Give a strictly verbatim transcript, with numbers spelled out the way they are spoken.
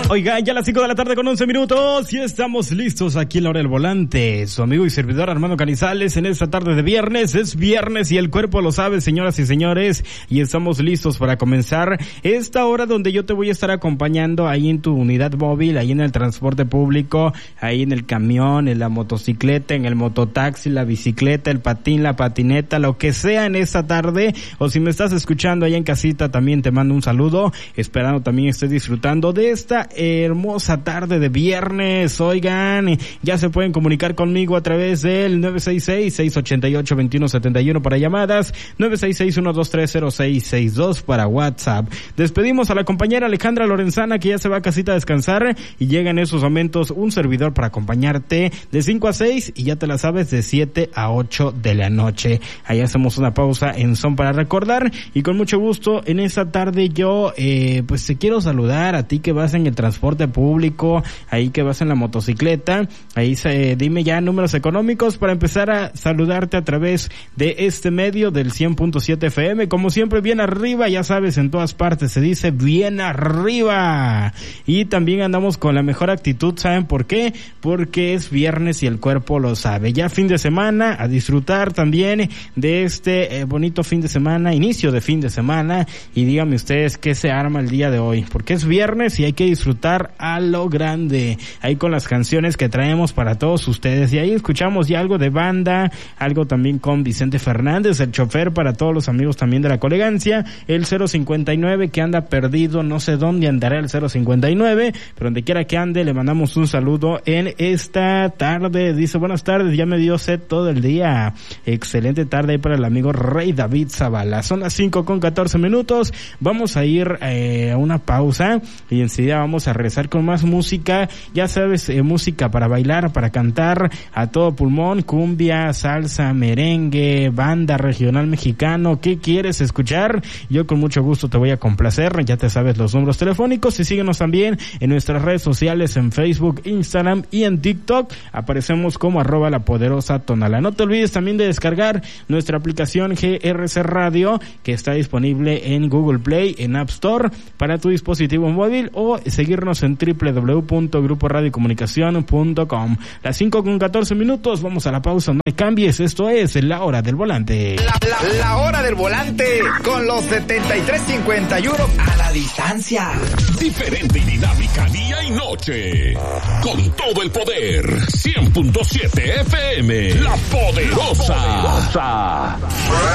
Oiga, ya a las cinco de la tarde con once minutos y estamos listos aquí en la hora del volante. Su amigo y servidor Armando Canizales en esta tarde de viernes. Es viernes y el cuerpo lo sabe, señoras y señores, y estamos listos para comenzar esta hora donde yo te voy a estar acompañando ahí en tu unidad móvil, ahí en el transporte público, ahí en el camión, en la motocicleta, en el mototaxi, la bicicleta, el patín, la patineta, lo que sea en esta tarde. O si me estás escuchando allá en casita, también te mando un saludo, esperando también estés disfrutando de esta hermosa tarde de viernes. Oigan, ya se pueden comunicar conmigo a través del nueve seis seis, seis ocho ocho, dos uno siete uno para llamadas, nueve seis seis, uno dos tres, cero seis seis dos para WhatsApp. Despedimos a la compañera Alejandra Lorenzana, que ya se va a casita a descansar, y llega en esos momentos un servidor para acompañarte de cinco a seis, y ya te la sabes, de siete a ocho de la noche. Ahí hacemos una pausa en Son para Recordar, y con mucho gusto en esta tarde yo eh, pues te quiero saludar a ti que vas en el transporte público, ahí que vas en la motocicleta. Ahí se, dime ya números económicos para empezar a saludarte a través de este medio del cien punto siete F M. Como siempre, bien arriba, ya sabes, en todas partes se dice bien arriba. Y también andamos con la mejor actitud, ¿saben por qué? Porque es viernes y el cuerpo lo sabe. Ya fin de semana, a disfrutar también de este eh, bonito fin de semana, inicio de fin de semana. Y díganme ustedes qué se arma el día de hoy, porque es viernes y hay que disfrutar a lo grande, ahí con las canciones que traemos para todos ustedes. Y ahí escuchamos ya algo de banda, algo también con Vicente Fernández, el chofer, para todos los amigos también de la colegancia, el cero cincuenta y nueve que anda perdido, no sé dónde andará el cero cincuenta y nueve, pero donde quiera que ande le mandamos un saludo en esta tarde. Dice, buenas tardes, ya me dio sed todo el día. Excelente tarde ahí para el amigo Rey David Zavala. Son las cinco con catorce minutos, vamos a ir eh, a una pausa y enseguida vamos a regresar con más música. Ya sabes, eh, música para bailar, para cantar a todo pulmón, cumbia, salsa, merengue, banda regional mexicano. ¿Qué quieres escuchar? Yo con mucho gusto te voy a complacer. Ya te sabes los números telefónicos, y síguenos también en nuestras redes sociales, en Facebook, Instagram y en TikTok. Aparecemos como arroba la poderosa Tonala. No te olvides también de descargar nuestra aplicación G R C Radio, que está disponible en Google Play, en App Store, para tu dispositivo móvil, o seguirnos en doble u doble u doble u punto grupo radio comunicación punto com. Las cinco con catorce minutos, vamos a la pausa, no me cambies, esto es La Hora del Volante. La, la, la Hora del Volante, con los setenta y tres cincuenta y uno a la distancia. Diferente y dinámica día y noche, con todo el poder, cien punto siete F M, La Poderosa. La Poderosa.